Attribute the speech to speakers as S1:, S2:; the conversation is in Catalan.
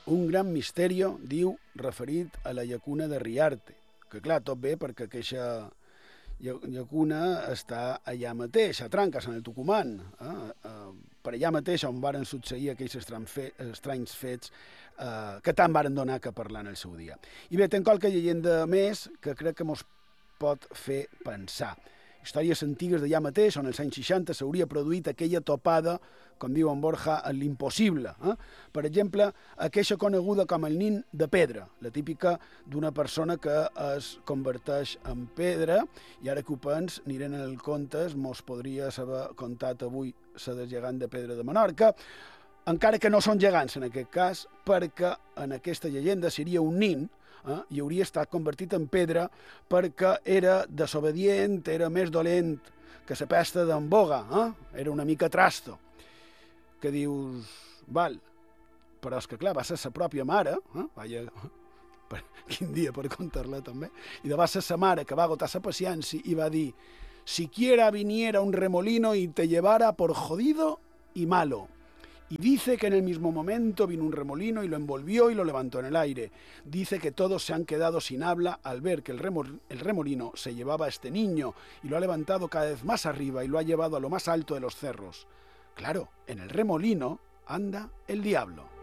S1: un gran misteri, diu, referit a la llacuna de Riarte. Que clar, tot bé perquè aquesta llacuna està allà mateix, a Trancas, en el Tucumán. Per allà mateix on varen succeir aquells estranys fets que tant varen donar que parlar en el seu dia. I bé, tenc qualque llegenda més que crec que mos pot fer pensar. Històries antigues d'allà mateix, on als anys 60 s'hauria produït aquella topada, com diu en Borja, en l'impossible. Per exemple, aquella coneguda com el nin de pedra, la típica d'una persona que es converteix en pedra, i ara que ho pens, anirem en el contes, mos podria haver contat avui la del gegant de Pedra de Menorca, encara que no són gegants en aquest cas, perquè en aquesta llegenda seria un nin, i hauria estat convertit en pedra perquè era desobedient, era més dolent que la pesta d'en Boga, era una mica trasto. Que dius, val, però és que clar, va ser la pròpia mare, vaja, quin dia per contar-la també, i de va ser la mare que va agotar la paciència i va dir, siquiera viniera un remolino y te llevara por jodido y malo. Y dice que en el mismo momento vino un remolino y lo envolvió y lo levantó en el aire. Dice que todos se han quedado sin habla al ver que el remolino se llevaba a este niño y lo ha levantado cada vez más arriba y lo ha llevado a lo más alto de los cerros. Claro, en el remolino anda el diablo.